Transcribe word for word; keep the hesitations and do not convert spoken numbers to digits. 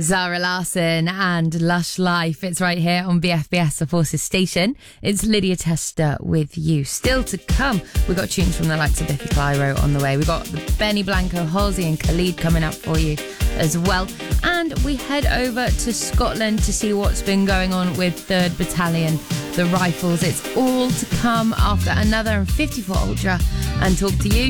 Zara Larsson and Lush Life. It's right here on B F B S, the Forces station. It's Lydia Tester with you. Still to come, we've got tunes from the likes of Biffy Clyro on the way. We've got Benny Blanco, Halsey and Khalid coming up for you as well. And we head over to Scotland to see what's been going on with third Battalion, the Rifles. It's all to come after another fifty-four Ultra and talk to you.